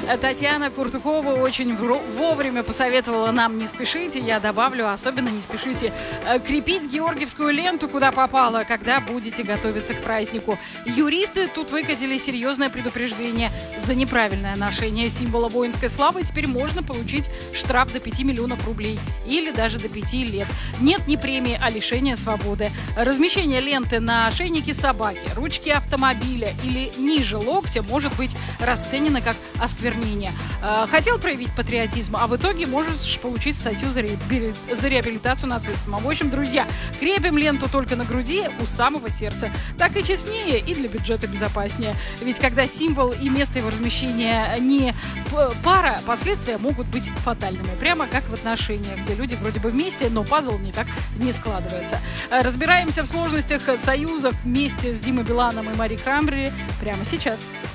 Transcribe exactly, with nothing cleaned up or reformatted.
Татьяна Куртукова очень вовремя посоветовала нам не спешите. Я добавлю, особенно не спешите крепить георгиевскую ленту, куда попало, когда будете готовиться к празднику. Юристы тут выкатили серьезное предупреждение. За неправильное ношение символа воинской славы теперь можно получить штраф до пяти миллионов рублей или даже до пяти лет. Нет ни премии, а лишения свободы. Размещение ленты на ошейнике собаки, ручке автомобиля или ниже локтя может быть расценено как осквернение. Хотел проявить патриотизм, а в итоге можешь получить статью за, реабили... за реабилитацию нацистом. В общем, друзья, крепим ленту только на груди, у самого сердца. Так и честнее, и для бюджета безопаснее. Ведь когда символ и место его размещения не пара, последствия могут быть фатальными. Прямо как в отношениях, где люди вроде бы вместе, но пазл не так не складывается. Разбираемся в сложностях союзов вместе с Димой Биланом и Мари Крамбери прямо сейчас.